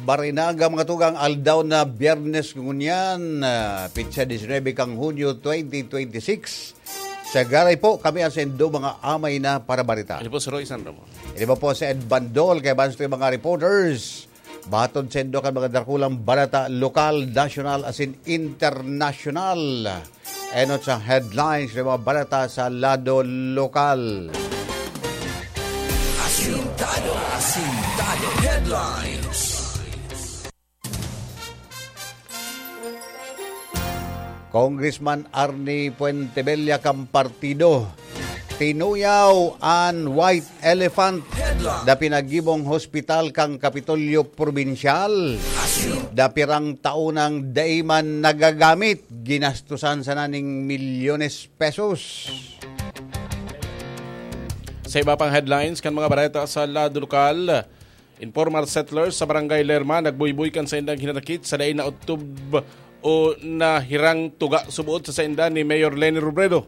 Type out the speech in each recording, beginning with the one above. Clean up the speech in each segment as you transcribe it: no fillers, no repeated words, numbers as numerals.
Barinaga mga tugang aldaw na Biyernes ngunyan, pitsa 19 kang Hunyo 2026. Sa garay po kami ang sendo mga amay na para barita. Ano po si Roy San Ramo? Ini po sa Ed Bandol kay bansto yung mga reporters. Batod sendo kan mga darkulang barata lokal, national as in international. Enot sa headlines ng mga barata sa lado lokal. Asintado headlines. Congressman Arnie Puentebella kang partido tinuyaw an White Elephant da pinagibong hospital kang Kapitolyo Provincial da pirang taunang daiman nagagamit ginastusan sa naning milyones pesos. Sa iba pang headlines kan mga bareta sa lado lokal, informal settlers sa Barangay Lerma nagbuybuy kan sa indang hinatakit sa daay na Octob o nahirang tuga subuot sa sainda ni Mayor Lenny Robredo.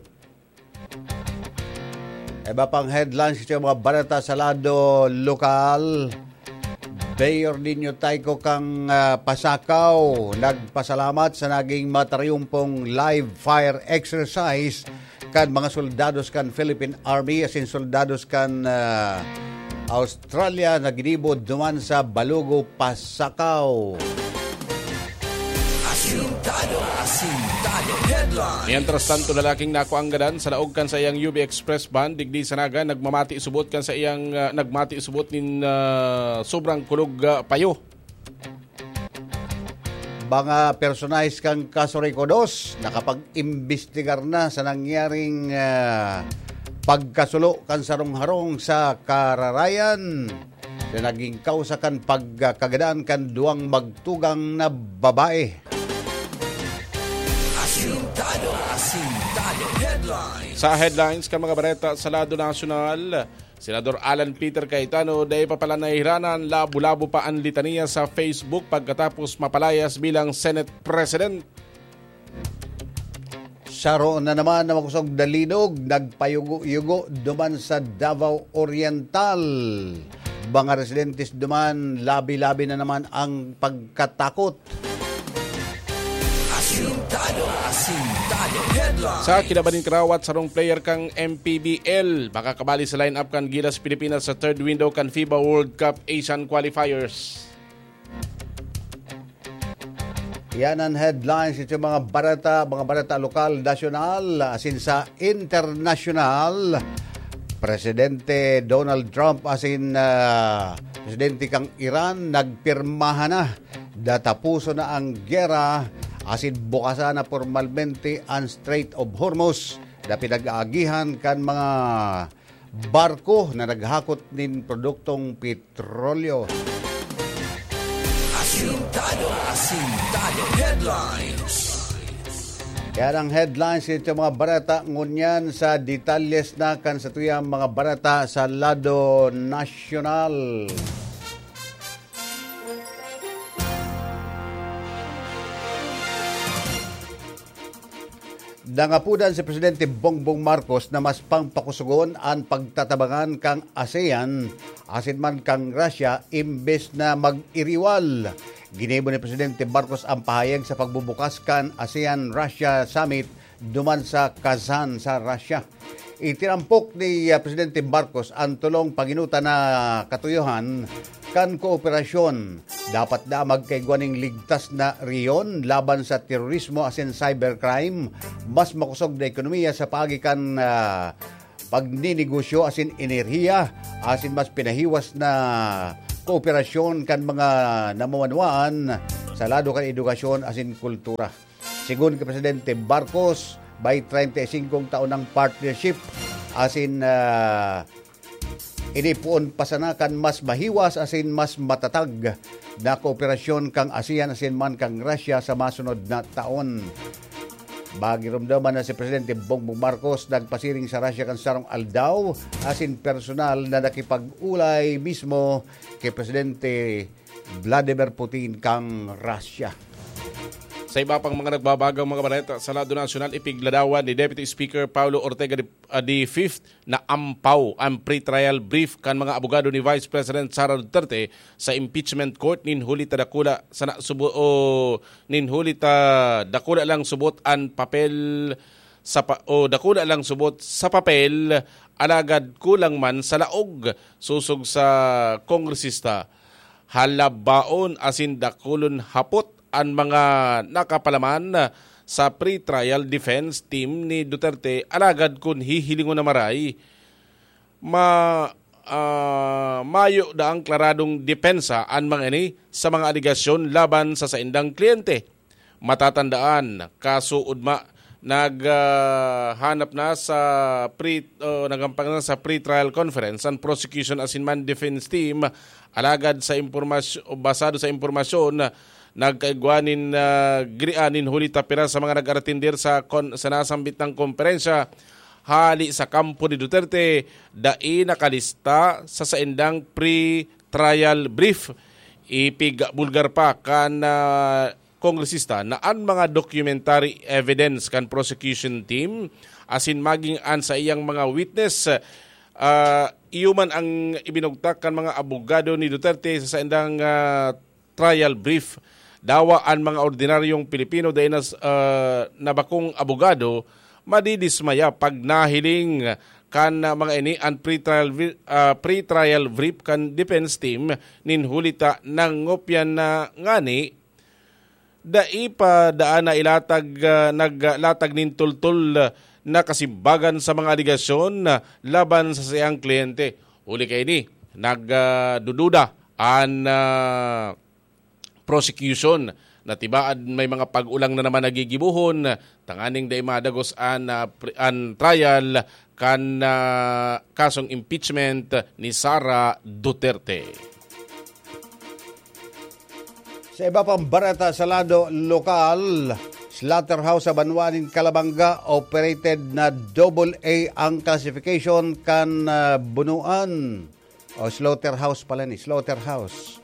Iba pang headlines sa mga barata sa lado lokal. Mayor Nino Tayko kang Pasakaw nagpasalamat sa naging mataryumpong live fire exercise kan mga soldados kan Philippine Army as in soldados kan Australia na ginibod duman sa Balugo, Pasakaw. Asintado headlines. Mientras tanto, lalaking nakuanggadan sa laog kan sa iyang UB Express van digdi sa naga nagmamati subot kan sa iyang nagmati subot nin sobrang kulog payo. Mga personalis kang kaso Recodos nakapag-imbestigar na sa nangyaring pagkasulo kan sarong-harong sa Kararayan na naging kausa kan pagkagadaan kan duwang magtugang na babae. Asintado headlines. Sa headlines kan mga bareta sa lado nasyonal, Senador Alan Peter Cayetano day pa pala nahiranan labo-labo pa ang litania sa Facebook pagkatapos mapalayas bilang Senate President. Saro na naman na makusog dalinog, nagpayugo-yugo duman sa Davao Oriental. Mga residentes duman, labi-labi na naman ang pagkatakot. Asintado headlines. Sa kinabaning karawat sarong player kang MPBL, makakabali sa lineup kan Gilas Pilipinas sa third window kan FIBA World Cup Asian Qualifiers. Yan ang headlines ito mga barata lokal, nasyonal, asin sa international. Presidente Donald Trump asin presidente kang Iran nagpirmahan na datapuso na ang gera asin bukasan na formalmente ang Strait of Hormuz na pinag-aagihan kan mga barko na naghakot nin produktong petrolyo. Asintado headlines. Yan ang headlines ito mga barata ngunyan sa detalles na kan sa tuyang mga barata sa lado nasyonal. Nangapudan si Presidente Bongbong Marcos na mas pangpakusugon ang pagtatabangan kang ASEAN asin man kang Russia imbes na mag-iriwal. Ginebo ni Presidente Marcos ang pahayag sa pagbubukas kan ASEAN-Russia Summit duman sa Kazan sa Russia. Itinampok ni Presidente Marcos ang tulong paginuta na katuyuhan kan kooperasyon. Dapat na magkaigwaning ligtas na riyon laban sa terorismo asin cybercrime, mas makusog na ekonomiya sa pagikan pagninegosyo asin enerhiya, asin mas pinahiwas na kooperasyon kan mga namamanwaan sa lado kan edukasyon asin kultura. Sigun kay Presidente Marcos, by 35 taon ng partnership asin inipuon pasanakan mas mahiwas asin mas matatag na kooperasyon kang ASEAN asin man kang Russia sa masunod na taon. Bagirumdaman na si Presidente Bongbong Marcos nagpasiring sa Russia kan sarong aldaw asin personal na nakipag-ulay mismo kay Presidente Vladimir Putin kang Russia. Sa iba pang mga nagbabagang mga balita sa lado nasyonal, ipigladawan ni Deputy Speaker Paulo Ortega V na ampaw ang pre-trial brief kan mga abogado ni Vice President Sara Duterte sa impeachment court ninhulita dakula sa nasubo o ninhulita dakula lang subot ang papel dakula lang subot sa papel alagad kulang man sa laog susog sa kongresista halabaon asin dakulon hapot ang mga nakapalaman sa pre-trial defense team ni Duterte alagad kun hihilingon na maray mayo da ang klaradong depensa ang mga ini sa mga aligasyon laban sa saindang kliyente. Matatandaan kaso udma naghanap na sa nagampang na sa pre-trial conference ang prosecution asin man defense team alagad sa impormasyon basado sa impormasyon nagkaigwanin grianin huli tapira sa mga nag-aratindir sa nasambit ng komperensya hali sa kampo ni Duterte dai nakalista sa saindang pre-trial brief ipigabulgar pa kan kongresista na ang mga documentary evidence kan prosecution team asin maging an sa iyang mga witness iuman ang ibinugtak kan mga abogado ni Duterte sa saindang trial brief dawa ang mga ordinaryong Pilipino dahil na bakong abogado madidismaya pag nahiling kan mga ini ang pre-trial brief kan defense team ninhulita ng ngopyan na ngani dai pa daan na ilatag naglatag nin tultul na kasimbagan sa mga aligasyon laban sa siyang kliyente. Uli kay ni nagdududa ang prosecution na tibaan may mga pag-ulang na naman nagigibuhon tanganing day madagos an trial kan kasong impeachment ni Sara Duterte. Sa iba pang barata sa lado lokal, slaughterhouse sa Banwanin, Calabanga operated na AA ang classification kan bunuan o slaughterhouse pala ni slaughterhouse.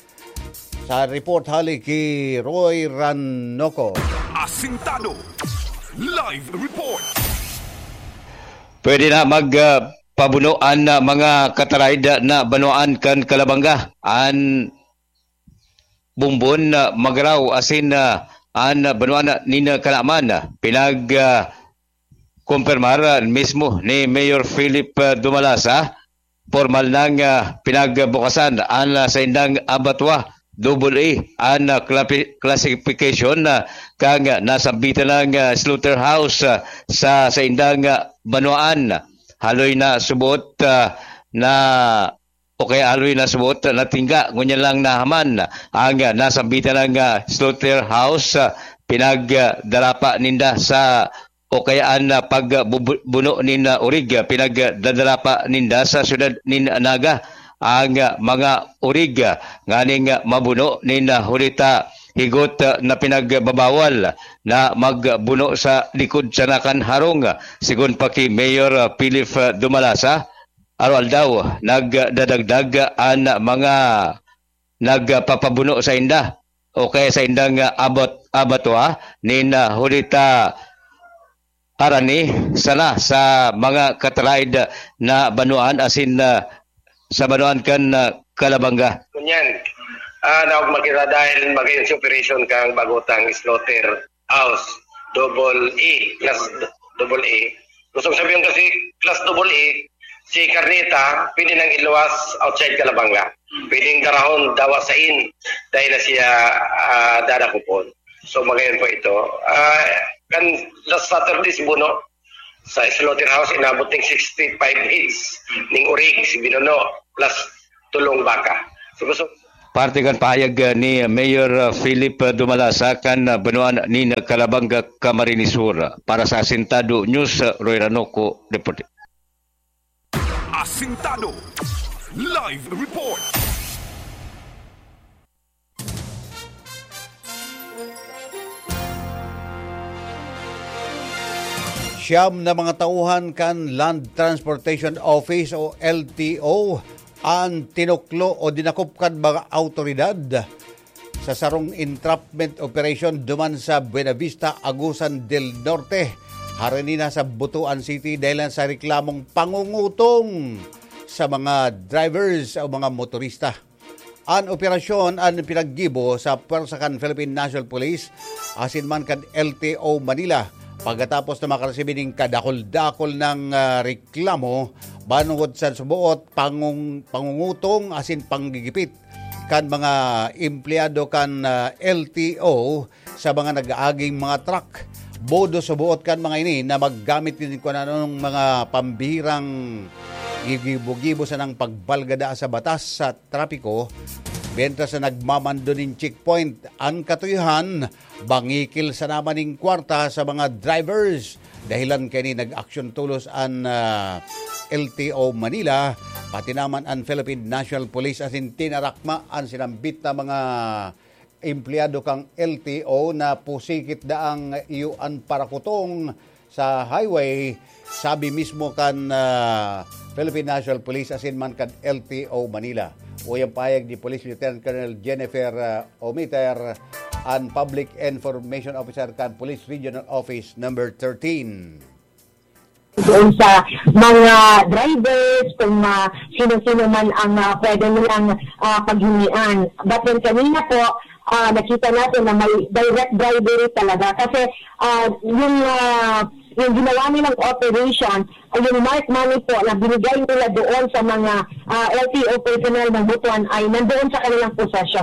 Sa report hali kay Roy Rannoco. Asintado Live Report. Pwede na magpabunuan na mga kataraida na banuan kan Calabanga. An bumbon na magraw asin an banuan na nina kalaman. Pinag kumpirmar mismo ni Mayor Philip Dumalasa. Formal nang pinagbukasan an sa indang abatwa AA ang classification kang nasambitan ng slaughterhouse sa indang banuan. Haloy na subot na haloy na subot na tingga ngunyan lang nahaman ang nasambitan ng slaughterhouse pinagdarapa ninda sa kayaan pagbuno ninda urig pinagdadarapa ninda sa syudad nin Naga ang mga urig nganing mabuno nin hulita higot na pinagbabawal na magbuno sa likod sa nakan harong. Sigun pa kay Mayor Philip Dumalasa, aral daw nagdadagdag ang mga nagpapabuno sa inda o kaya sa indang abatwa nin hulita arani sana sa mga katraid na banuan asin sa banuan kan Calabanga. Kunyan, nawag makita dahil mag-ins operation kang bagotang slaughter house AA, class AA. Gusto ko sabihin kasi class AA, si Carnita, pwede nang iluwas outside Calabanga. Pwedeng darahon dawa sa in dahil na siya dadakupon. So magayon po ito. Kan last Saturday si Buno, sa slaughterhouse inabot ng 65 heads ning urig si Binono plus tulong baka. So gusto parte kan pahayag ni Mayor Philip Dumalasa kan banuan ni Calabanga, Camarines Sur. Para sa Asintado News, Roy Rannoco report. Asintado Live Report. Siyam na mga tauhan kan Land Transportation Office o LTO ang tinuklo o dinakupkan mga autoridad sa sarong entrapment operation duman sa Buenavista, Agusan del Norte. Haranina sa Butuan City dahil sa reklamong pangungutong sa mga drivers o mga motorista. Ang operasyon ang pinaggibo sa Pwersa kan Philippine National Police asin man kan LTO Manila pagkatapos na makaresibi ng kadakol-dakol ng reklamo banungod sa subuot pangungutong asin panggigipit kan mga empleyado kan LTO sa mga nag-aaging mga truck. Bodo subuot kan mga ini na maggamit din ko na ng mga pambihirang gigibo-gibo sa ng pagbalgada sa batas sa trapiko, benta sa nagmamando ng checkpoint. Ang katuyuhan, bangikil sa naman ng kwarta sa mga drivers. Dahilan kini nag-aksyon tulos ang LTO Manila, pati naman ang Philippine National Police asin tinarakma ang sinambit na mga empleyado kang LTO na pusikit daang iyuan parakutong sa highway. Sabi mismo kan Philippine National Police asin man kan LTO Manila. Uyang payag ni Police Lieutenant Colonel Jennifer Omiter and Public Information Officer kan Police Regional Office number 13. Doon sa mga drivers, kung sino-sino man ang pwede nilang paghingian. But then kanina po, nakita natin na may direct bribery talaga kasi yung ginawa nilang operation ay yung mark money po na binigay nila doon sa mga LTO personnel ng Butuan ay nandoon sa kanilang possession.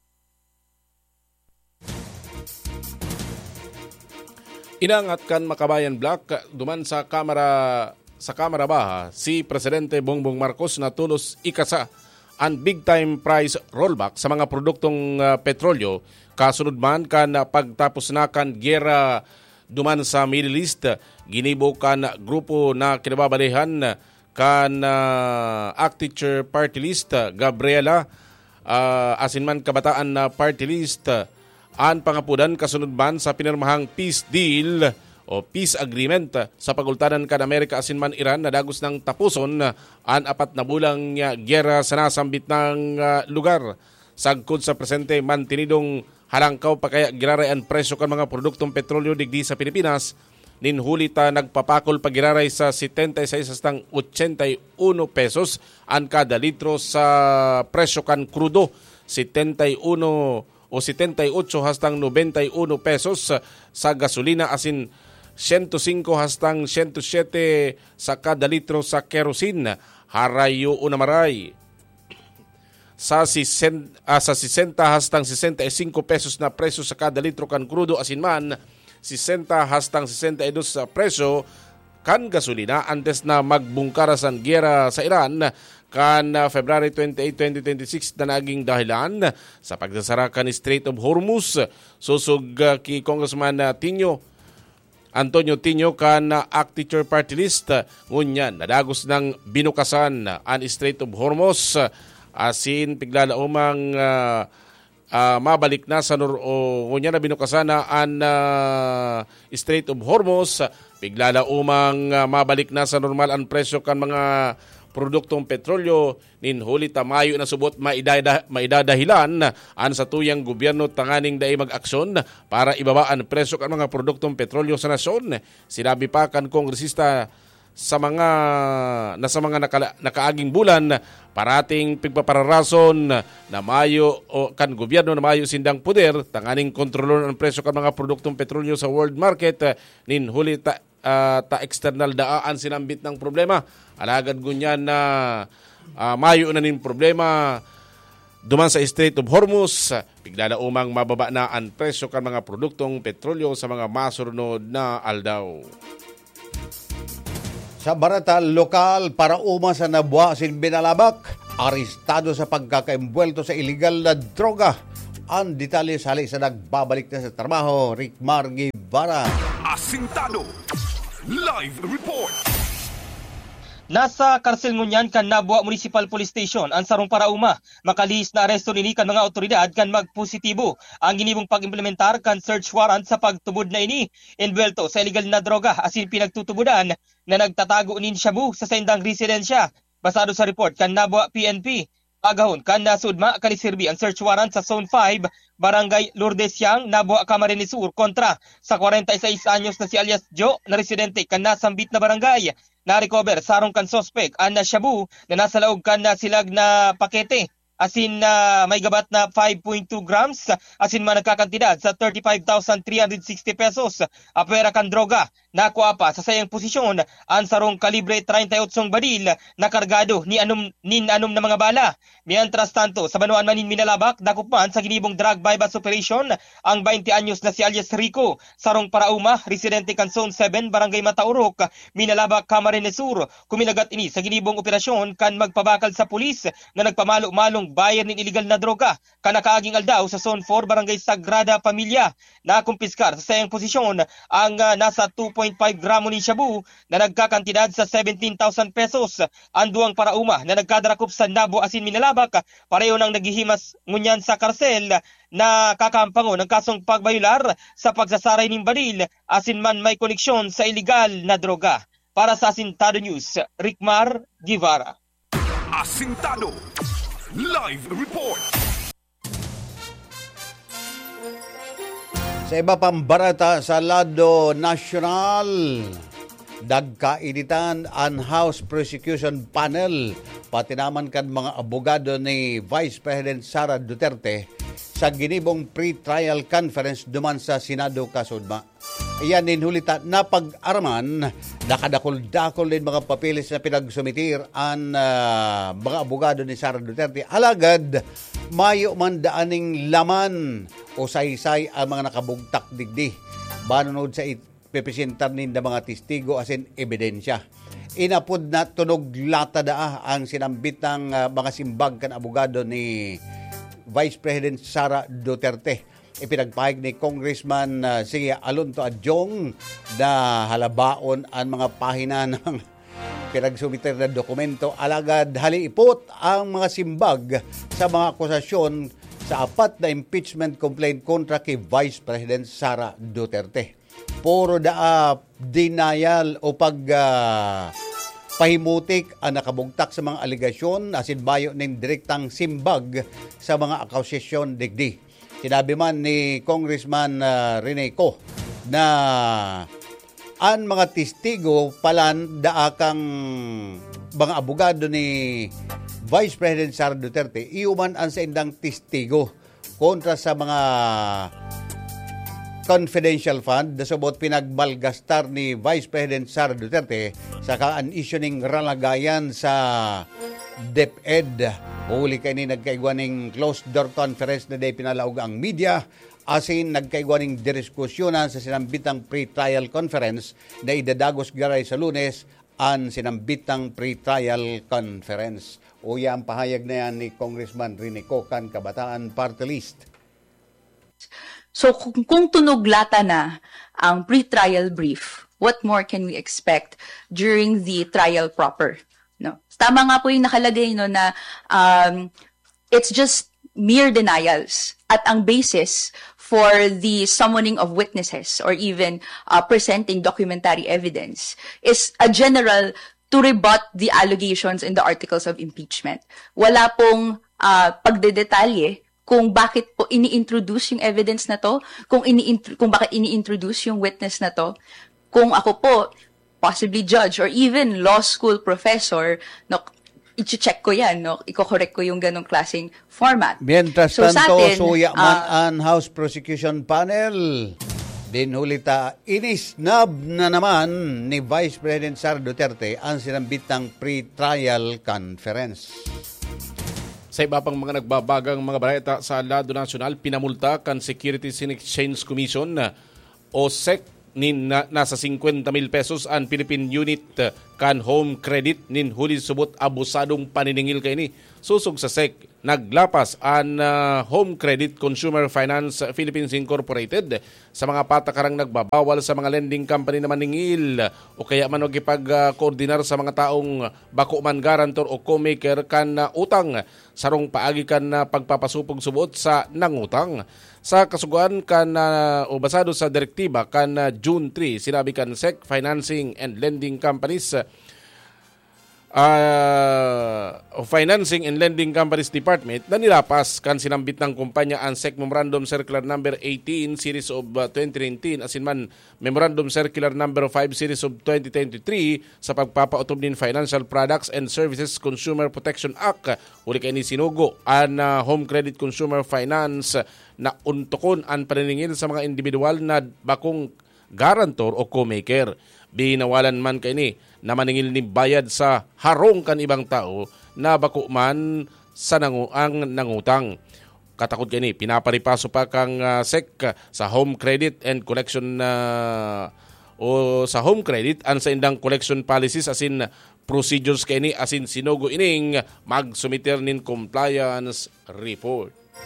Inangat kan Makabayan Black duman sa Kamara Baha si Presidente Bongbong Marcos na tulos ikasa ang big time price rollback sa mga produktong petrolyo kasunod man kan pagtapos na kan giyera duman sa Middle East. Ginibo kan grupo na kinababalihan kan Actiture Party List Gabriela asin man kabataan na party list ang pangapudan kasunod man sa pinirmahang peace deal o peace agreement sa pagultanan kan Amerika asin man Iran na dagos ng tapuson ang 4 na bulang giyera sa nasambit ng lugar. Sagkod sa presente mantinidong halangkaw pa kaya giraray ang presyo kan mga produktong petrolyo digdi sa Pilipinas. Ninhulita nagpapakol pagiraray sa 76 hastang 81 pesos ang kada litro sa presyo kan krudo. 71 o 78 hastang 91 pesos sa gasolina asin 105 hastang 107 sa kada litro sa kerosene. Harayo unamaray sa 60 hastang 65 pesos na presyo sa kada litro kan krudo asin man 60 hastang 62 sa presyo kan gasolina antes na magbungkaras ang giyera sa Iran kan February 28, 2026 na naging dahilan sa pagsasara kan Strait of Hormuz. Susug ki Congressman Antonio Tinio kan Actiture Party List ngunyan nadagos ng binukasan ang Strait of Hormuz asin piglalaumang mabalik na sa ngunyan na binukasan na ang Strait of Hormuz piglalaumang mabalik na sa normal ang presyo kan mga produktong petrolyo ninhuli tamayo na subot maidadahilan an sa tuyang gobyerno tanganing dai mag-aksyon para ibaba ang presyo kan mga produktong petrolyo sa nasyon. Sinabi pa kan kongresista sa mga nakaaging bulan parating pigpapararason na mayo o kan gobyerno na mayo sindang poder tanganing kontrolon ang presyo kan mga produktong petrolyo sa world market ninhuli ta external daan sinambit ng problema. Alagad gunyan na mayo na nin problema duman sa Strait of Hormuz. Bigla na umang mababa na ang presyo kan mga produktong petrolyo sa mga masunod na aldaw. Sa barata lokal para uma sa Nabwa sin Binalabak, arestado sa pagkakaimbuelto sa illegal na droga. Ang detalye sa hali sa nagbabalik na sa trabaho, Rick Margivara. Asintado Live Report. Nasa karsel ngunyan kan Nabwa Municipal Police Station ang sarong parauma. Makalihis na aresto nini kan mga otoridad kan magpositibo ang ginibong pag-implementar kan search warrant sa pagtubod na ini. Inbuelto sa illegal na droga asin pinagtutubudan na nagtatago nin shabu sa sendang residensya. Basado sa report kan Nabwa PNP. Agahon kan na sudma kalisirbi ang search warrant sa Zone 5, Barangay Lourdes Yang, Nabua, Camarines Sur kontra sa 46 anyos na si alias Joe na residente kan na sambit na barangay. Na-recover sarong kan sospek an na shabu na nasa laog kan na silag na pakete. Asin na may gabat na 5.2 grams, asin man nagkakantidad sa 35,360 pesos. Apera kan droga, nakuha pa sa sayang posisyon ang sarong kalibre 38 baril na kargado ni anom na mga bala. Mientras tanto, sa Banuan Manin Minalabak, dakupan sa ginibong drug bypass operation ang 20 anyos na si alias Rico, sarong parauma, residente kan Zone 7, Barangay Mataurok, Minalabak, Camarines Sur. Kuminagat ini sa ginibong operasyon kan magpabakal sa pulis na nagpamalo-malong bayan ng iligal na droga. Kanakaaging aldaw sa Zone 4, Barangay Sagrada Familia, na kumpiskar sa sayang posisyon ang nasa 2.5 gramo ni shabu na nagkakantidad sa 17,000 pesos. Ang duwang parauma na nagkadarakop sa Nabo asin Minalabak, pareho nang naghihimas ngunyan sa karsel na kakampango ng kasong pagbayular sa pagsasaray ng baril asin man may koneksyon sa iligal na droga. Para sa Asintado News, Rickmar Guevara. Asintado Live Report. Sa iba pang barata sa lado nasyonal, dagkainitan ang House Prosecution Panel pati naman kan mga abogado ni Vice President Sara Duterte sa ginibong pre-trial conference duman sa Senado kasudma. Iyan ninhulita na pag-araman, nakadakol-dakol din mga papilis na pinagsumitir ang mga abogado ni Sara Duterte. Alagad, mayo man daaning laman o saysay ang mga nakabugtak digdi. Banunod sa ipipresentar ninda mga testigo asin ebidensya. Inapod na tunog lata daa ang sinambit ng mga simbag kan abogado ni Vice President Sara Duterte. Ipinagpahig ni Congressman si Alonto Adjong na halabaon ang mga pahina ng pinagsumiter na dokumento. Alagad haliipot ang mga simbag sa mga akusasyon sa apat na impeachment complaint kontra kay Vice President Sara Duterte. Puro denial o pahimutik ang nakabugtak sa mga aligasyon asin bayo ng direktang simbag sa mga akusasyon digdi. Sinabi man ni Congressman Rene Co na ang mga testigo palan daakang mga abogado ni Vice President Sara Duterte iuman ang sa indang testigo kontra sa mga confidential fund na subot pinagbalgastar ni Vice President Sara Duterte sa kaan-issue ning ralagayan sa DepEd. Huli kayo ni nagkaigwaning closed door conference na day pinalaog ang media asin nagkaigwaning diskusyonan sa sinambitang pre-trial conference na idadagos garay sa Lunes ang sinambitang pre-trial conference. Uya ang pahayag na yan ni Congressman Rene Cocan, Kabataan Party List. So kung tunog lata na ang pre-trial brief, what more can we expect during the trial proper? No. Tama nga po yung nakalagay no na it's just mere denials at ang basis for the summoning of witnesses or even presenting documentary evidence is a general to rebut the allegations in the articles of impeachment. Wala pong pagdedetalye kung bakit po ini-introduce yung evidence na to, kung bakit ini-introduce yung witness na to. Kung ako po, possibly judge or even law school professor, no, i-check ko yan, no, i-correct ko yung ganong klaseng format. Mientras tanto, suya man ang House Prosecution Panel, dinhulita, inisnab na naman ni Vice President Sara Duterte ang sinambitang pre-trial conference. Sa iba pang mga nagbabagang mga balita sa lado nasyonal, pinamulta kan Securities and Exchange Commission o SEC nasa 50,000 pesos ang Philippine unit kan home credit nin huli subot abusadong paniningil kay ni. Susog sa SEC, naglapas ang Home Credit Consumer Finance Philippines Incorporated sa mga patakarang nagbabawal sa mga lending company na maningil o kaya man magipag-koordinar sa mga taong bako man guarantor o co-maker kan utang sarong paagi kan pagpapasupog subot sa nangutang. Sa kasuguan kan o basado sa direktiba kan June 3, sinabi kan SEC, financing and lending companies Financing and Lending Companies Department na nilapas kan sinambit ng kumpanya ang SEC Memorandum Circular Number 18 Series of 2019 asin man Memorandum Circular Number 5 Series of 2023 sa pagpapautob nin Financial Products and Services Consumer Protection Act. Uli kay ni sinugo ang Home Credit Consumer Finance na untokon ang paniningil sa mga individual na bakong guarantor o co-maker. Binawalan man kay ni na maningil ni bayad sa harong kan ibang tao na bako man sa ang nangutang. Katakot kay ni pinaparipaso pa kang SEC sa home credit and collection o sa home credit ang sa indang collection policies asin procedures kay ni asin sinugo ining magsumiter nin compliance report.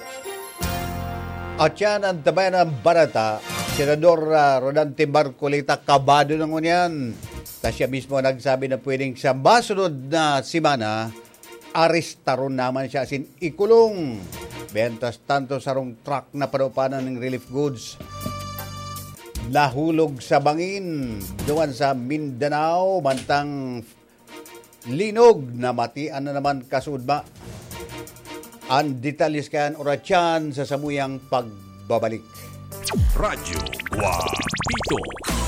At yan ang tabayan ng barata, Senador Rodante Marcolita, kabado ng unyan. Siya mismo nagsabi na pwedeng sa masunod na simana, arestaron naman siya asin ikulong. Bentas tanto sarong truck na panupanan ng relief goods. Nahulog sa bangin doon sa Mindanao, mantang linog na matian na naman kasudma. Ang detalyes kayan oratyan sa samuyang pagbabalik. Radyo Guapito.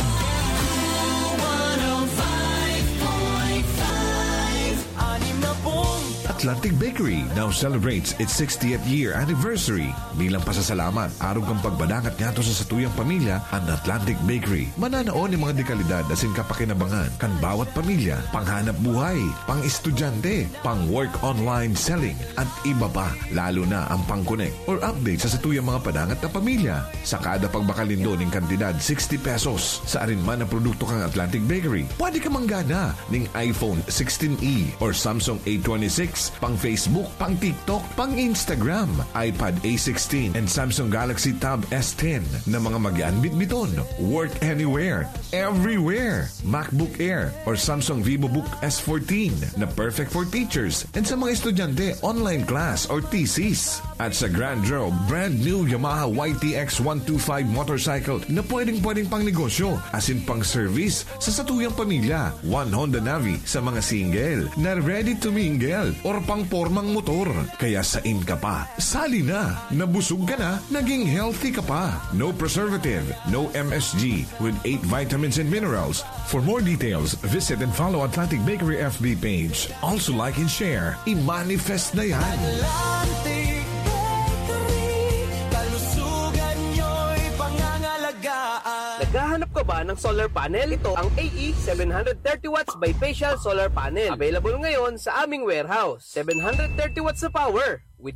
Atlantic Bakery now celebrates its 60th year anniversary. Bilang pasasalamat, araw kang pagbadangat ngato sa satuyang pamilya, ang Atlantic Bakery. Mananaon ng mga dekalidad asin kapakinabangan kan bawat pamilya, panghanap buhay, pang-estudyante, pang-work online selling, at iba pa, lalo na ang pang-connect or update sa satuyang mga padangat na pamilya. Sa kada pagbakalindo ng kantidad 60 pesos sa arinman na produkto kang Atlantic Bakery, pwede ka manggana ng iPhone 16e or Samsung A26, pang Facebook, pang TikTok, pang Instagram, iPad A16 and Samsung Galaxy Tab S10 na mga mag-ian bitbiton. Work anywhere, everywhere. MacBook Air or Samsung VivoBook S14 na perfect for teachers and sa mga estudyante, online class or thesis. At sa Grand Draw, brand new Yamaha YTX 125 motorcycle na pwedeng pang negosyo asin pang service sa satuyang pamilya. One Honda Navi sa mga single na ready to mingle or pang pormang motor. Kaya sain ka pa, sali na, nabusog ka na, naging healthy ka pa. No preservative, no MSG with 8 vitamins and minerals. For more details, visit and follow Atlantic Bakery FB page. Also like and share. I-manifest na yan. Atlantic Bakery, kalusugan nyo'y pangangalagaan. Naghahanap ka ba ng solar panel? Ito ang AE 730 watts bifacial solar panel. Available ngayon sa aming warehouse. 730 watts na power with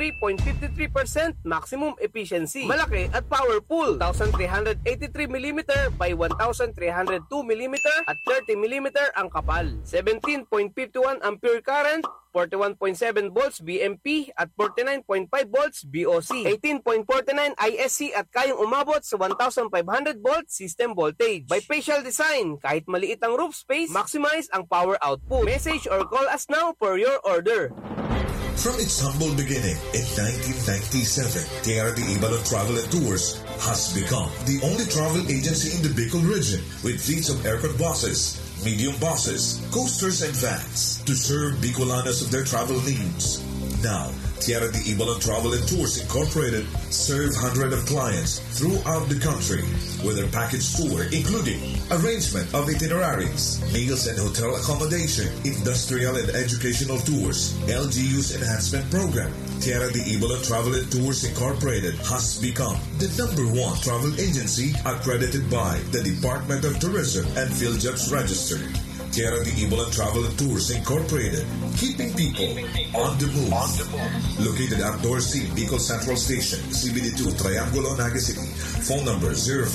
23.53% maximum efficiency. Malaki at powerful. 1,383mm by 1,302mm at 30mm ang kapal. 17.51 ampere current, 41.7 volts BMP at 49.5 volts BOC. 18.49 ISC at kayang umabot sa 1,500 volts system voltage. Bifacial design, kahit maliit ang roof space, maximize ang power output. Message or call us now for your order. From its humble beginning in 1997, TRD Ibalon Travel and Tours has become the only travel agency in the Bicol region with fleets of aircraft buses, medium buses, coasters, and vans to serve Bicolanos of their travel needs. Now, TRD Ibalon Travel and Tours Incorporated serve hundreds of clients throughout the country with their package tour including arrangement of itineraries, meals and hotel accommodation, industrial and educational tours, LGU's enhancement program. TRD Ibalon Travel and Tours Incorporated has become the #1 travel agency accredited by the Department of Tourism and PhilJobs Register. TRD Ibalon Travel and Tours Incorporated, keeping people on the move. Located at Door C, Bicol Central Station, CBD2, Triangulo, Naga City. Phone number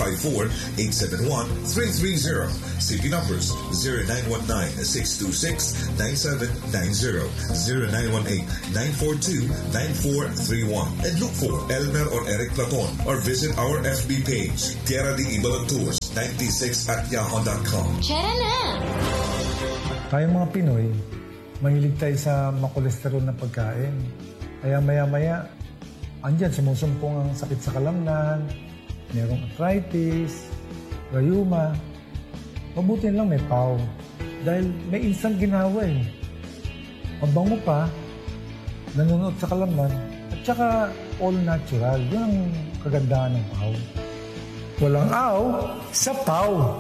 054-871-330. CP numbers 0919-626-9790, 0918-942-9431. And look for Elmer or Eric Platon or visit our FB page, TRD Ibalon Tours 96@yahoo.com. Tayong mga Pinoy, mahilig tayo sa makolesterol na pagkain. Kaya maya-maya, andyan sumusumpong ang sakit sa kalamnan, merong arthritis, rheuma. Mabuti lang may PAW, Dahil may instant ginawa eh. Mabango pa, nanonood sa kalaman, at saka all natural. Yun ang kagandahan ng Pau. Walang aw sa Pau.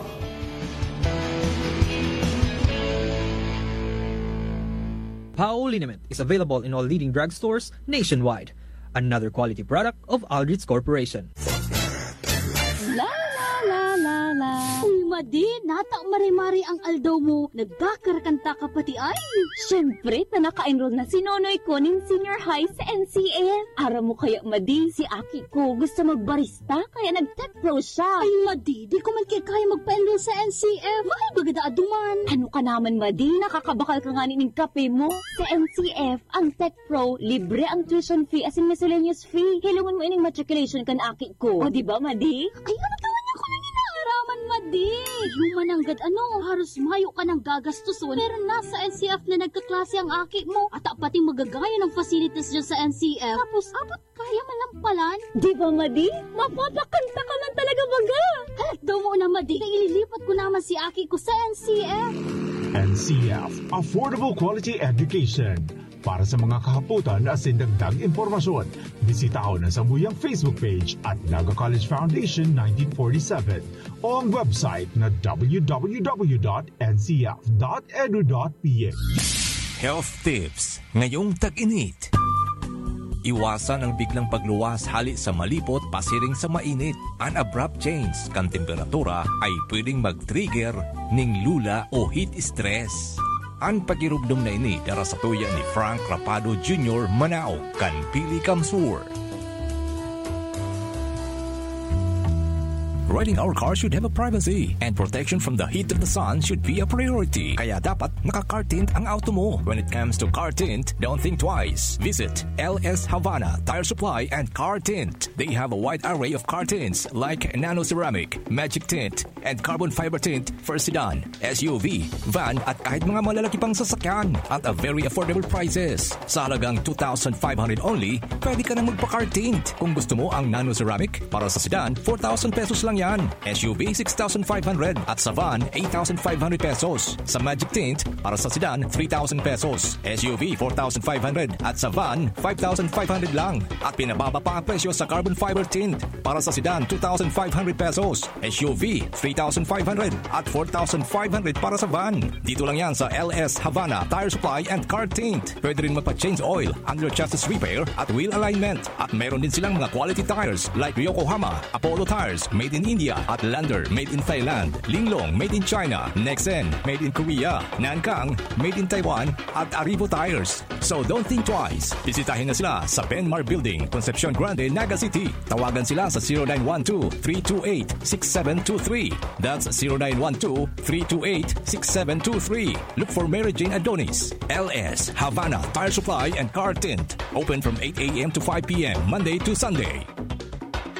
Pau Liniment is available in all leading drugstores nationwide. Another quality product of Aldrich Corporation. La la la la la. Uy, Madi, nata mari-mari ang aldaw mo. Nagkakarakanta ka pati ay. Siyempre, naka-enroll na si Nonoy ko ng senior high sa NCF. Ara mo kaya, Madi, si Aki ko gusto magbarista, kaya nag-tech pro siya. Ay, Madi, di ko man kaya magpa-enroll sa NCF. Mahal bagada aduman. Ano ka naman, Madi? Nakakabakal ka nga ng kape mo. Sa NCF, ang tech pro, libre ang tuition fee as in miscellaneous fee. Hilungan mo ining matriculation kan Aki ko. O, di ba, Madi? Ay, natawan niya ko na ninaaraman, Madi. Human ang haros mayo ka ng gagastuson. Pero nasa NCF na nagkaklase ang Aki mo. At pati magagaya ng facilities dyan sa NCF. Tapos, abot kaya malampalan. Di ba, Madi? Mapapakanta ka man talaga baga. Halat daw mo na, Madi. Ililipat ko naman si Aki ko sa NCF. NCF, Affordable Quality Education. Para sa mga kahaputan at sindagdag impormasyon, bisita ako ng Sambuyang Facebook page at Naga College Foundation 1947 o ang website na www.ncf.edu.ph. Health tips ngayong tag-init. Iwasan ang biglang pagluwas hali sa malipot pasiring sa mainit. An abrupt change kan temperatura ay pwedeng mag-trigger ning lula o heat stress. Ang pagirubdom na ini dara sa tuya ni Frank Rapado Jr. Manao kan Pili Kamsur. Riding our car should have a privacy, and protection from the heat of the sun should be a priority. Kaya dapat naka-car tint ang auto mo. When it comes to car tint, don't think twice. Visit LS Havana Tire Supply and Car Tint. They have a wide array of car tints like nano ceramic, magic tint, and carbon fiber tint for sedan, SUV, van at kahit mga malalaki pang sasakyan at a very affordable prices. Sa halagang 2,500 only, pwede ka nang magpa-car tint. Kung gusto mo ang nano ceramic, para sa sedan, 4,000 pesos lang yan. SUV 6,500 at sa van 8,500 pesos. Sa Magic Tint para sa sedan 3,000 pesos. SUV 4,500 at sa van 5,500 lang. At pinababa pa ang presyo sa Carbon Fiber Tint para sa sedan 2,500 pesos. SUV 3,500 at 4,500 para sa van. Dito lang yan sa LS Havana Tire Supply and Car Tint. Pwede rin magpa-change oil, under chassis repair at wheel alignment. At meron din silang mga quality tires like Yokohama, Apollo Tires made in India at Lander made in Thailand, Linglong made in China, Nexen made in Korea, Nankang made in Taiwan at Arrivo Tires. So don't think twice. Bisitahin na sila sa Benmar Building, Concepcion Grande, Naga City. Tawagan sila sa 0912-328-6723. That's 0912-328-6723. Look for Mary Jane Adonis. LS Havana Tire Supply and Car Tint. Open from 8 a.m. to 5 p.m. Monday to Sunday.